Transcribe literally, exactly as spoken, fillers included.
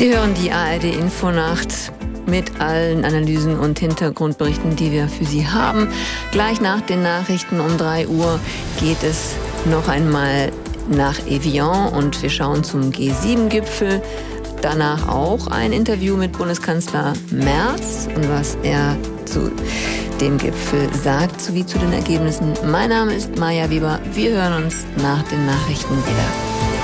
Sie hören die A R D-Infonacht mit allen Analysen und Hintergrundberichten, die wir für Sie haben. Gleich nach den Nachrichten um drei Uhr geht es noch einmal nach Evian und wir schauen zum G sieben Gipfel. Danach auch ein Interview mit Bundeskanzler Merz und was er zu dem Gipfel sagt, sowie zu den Ergebnissen. Mein Name ist Maja Weber. Wir hören uns nach den Nachrichten wieder.